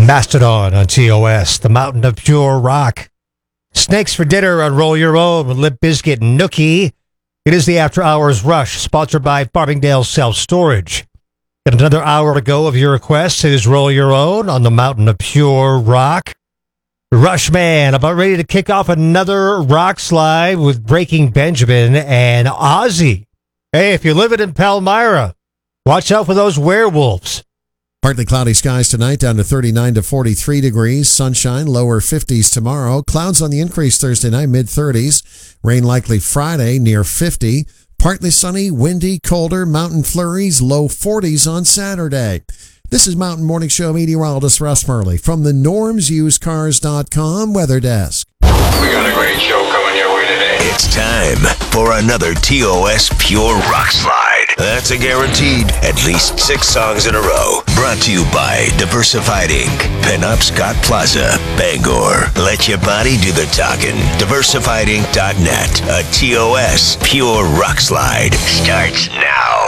Mastodon on TOS, the mountain of pure rock. Snakes for dinner on Roll Your Own with Limp Bizkit and Nookie. It is the After Hours Rush, sponsored by Farmingdale Self-Storage. Got another hour to go of your requests. It is Roll Your Own on the mountain of pure rock. Rush Man, about ready to kick off another rock slide with Breaking Benjamin and Ozzy. Hey, if you're living in Palmyra, watch out for those werewolves. Partly cloudy skies tonight, down to 39 to 43 degrees. Sunshine, lower 50s tomorrow. Clouds on the increase Thursday night, mid-30s. Rain likely Friday, near 50. Partly sunny, windy, colder, mountain flurries, low 40s on Saturday. This is Mountain Morning Show meteorologist Russ Murley from the NormsUseCars.com Weather Desk. We got a great show coming your way today. It's time for another TOS Pure Rock Slide. That's a guaranteed at least 6 songs in a row. Brought to you by Diversified Inc., Pinup Scott Plaza, Bangor. Let your body do the talking. DiversifiedInc.net. A TOS Pure Rock Slide starts now.